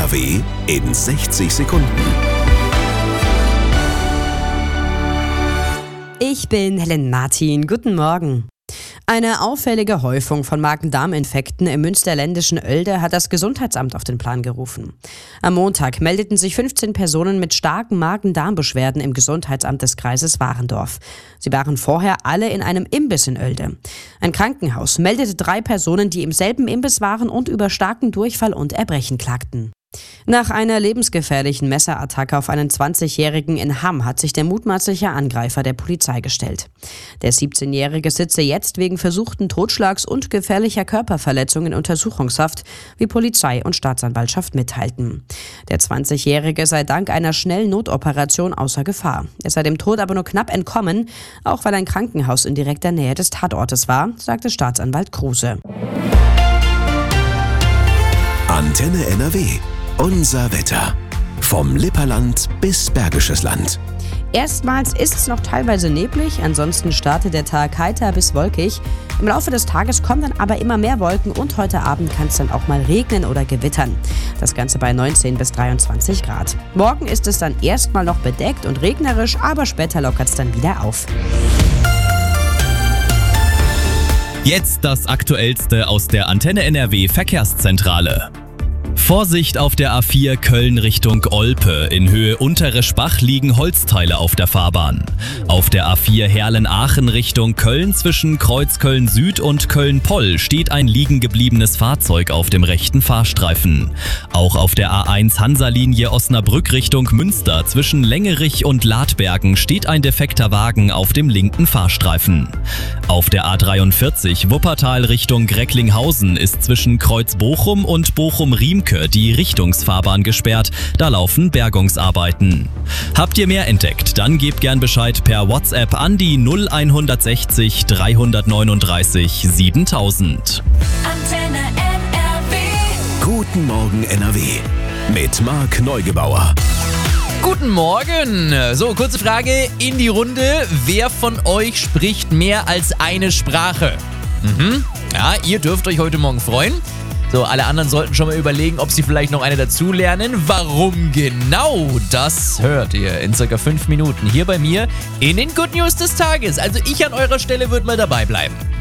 NRW in 60 Sekunden. Ich bin Helen Martin. Guten Morgen. Eine auffällige Häufung von Magen-Darm-Infekten im münsterländischen Oelde hat das Gesundheitsamt auf den Plan gerufen. Am Montag meldeten sich 15 Personen mit starken Magen-Darm-Beschwerden im Gesundheitsamt des Kreises Warendorf. Sie waren vorher alle in einem Imbiss in Oelde. Ein Krankenhaus meldete 3 Personen, die im selben Imbiss waren und über starken Durchfall und Erbrechen klagten. Nach einer lebensgefährlichen Messerattacke auf einen 20-Jährigen in Hamm hat sich der mutmaßliche Angreifer der Polizei gestellt. Der 17-Jährige sitze jetzt wegen versuchten Totschlags und gefährlicher Körperverletzung in Untersuchungshaft, wie Polizei und Staatsanwaltschaft mitteilten. Der 20-Jährige sei dank einer schnellen Notoperation außer Gefahr. Er sei dem Tod aber nur knapp entkommen, auch weil ein Krankenhaus in direkter Nähe des Tatortes war, sagte Staatsanwalt Kruse. Antenne NRW. Unser Wetter. Vom Lipperland bis Bergisches Land. Erstmals ist es noch teilweise neblig, ansonsten startet der Tag heiter bis wolkig. Im Laufe des Tages kommen dann aber immer mehr Wolken und heute Abend kann es dann auch mal regnen oder gewittern. Das Ganze bei 19 bis 23 Grad. Morgen ist es dann erstmal noch bedeckt und regnerisch, aber später lockert es dann wieder auf. Jetzt das Aktuellste aus der Antenne NRW Verkehrszentrale. Vorsicht auf der A4 Köln Richtung Olpe. In Höhe Untere Spach liegen Holzteile auf der Fahrbahn. Auf der A4 Herlen-Aachen Richtung Köln zwischen Kreuz Köln Süd und Köln-Poll steht ein liegen gebliebenes Fahrzeug auf dem rechten Fahrstreifen. Auch auf der A1 Hansa-Linie Osnabrück Richtung Münster zwischen Längerich und Ladbergen steht ein defekter Wagen auf dem linken Fahrstreifen. Auf der A43 Wuppertal Richtung Recklinghausen ist zwischen Kreuz Bochum und Bochum-Riemke die Richtungsfahrbahn gesperrt, da laufen Bergungsarbeiten. Habt ihr mehr entdeckt? Dann gebt gern Bescheid per WhatsApp an die 0160 339 7000. Antenne NRW. Guten Morgen NRW. Mit Marc Neugebauer. Guten Morgen! So, kurze Frage in die Runde. Wer von euch spricht mehr als eine Sprache? Ja, ihr dürft euch heute Morgen freuen. So, alle anderen sollten schon mal überlegen, ob sie vielleicht noch eine dazulernen. Warum genau? Das hört ihr in circa 5 Minuten hier bei mir in den Good News des Tages. Also ich an eurer Stelle würde mal dabei bleiben.